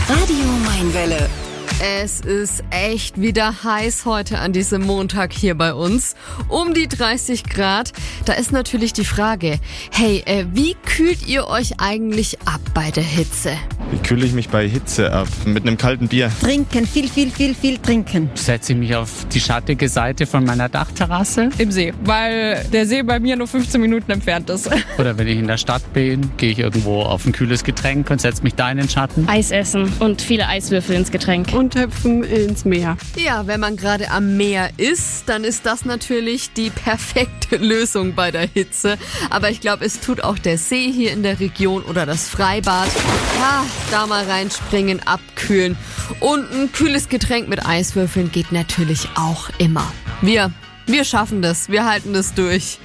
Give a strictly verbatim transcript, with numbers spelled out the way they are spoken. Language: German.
Radio Mainwelle. Es ist echt wieder heiß heute an diesem Montag hier bei uns. Um die dreißig Grad. Da ist natürlich die Frage, hey, äh, wie kühlt ihr euch eigentlich ab bei der Hitze? Wie kühle ich mich bei Hitze ab? Mit einem kalten Bier. Trinken, viel, viel, viel, viel trinken. Setze ich mich auf die schattige Seite von meiner Dachterrasse. Im See, weil der See bei mir nur fünfzehn Minuten entfernt ist. Oder wenn ich in der Stadt bin, gehe ich irgendwo auf ein kühles Getränk und setze mich da in den Schatten. Eis essen und viele Eiswürfel ins Getränk. Und hüpfen ins Meer. Ja, wenn man gerade am Meer ist, dann ist das natürlich die perfekte Lösung bei der Hitze. Aber ich glaube, es tut auch der See hier in der Region oder das Freibad. Ja, da mal reinspringen, abkühlen. Und ein kühles Getränk mit Eiswürfeln geht natürlich auch immer. Wir, wir schaffen das. Wir halten das durch.